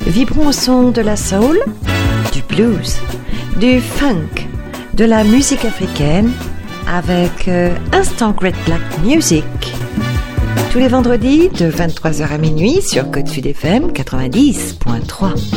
Vibrons au son de la soul, du blues, du funk, de la musique africaine avec Instant Great Black Music. Tous les vendredis de 23h à minuit sur Code Sud FM 90.3.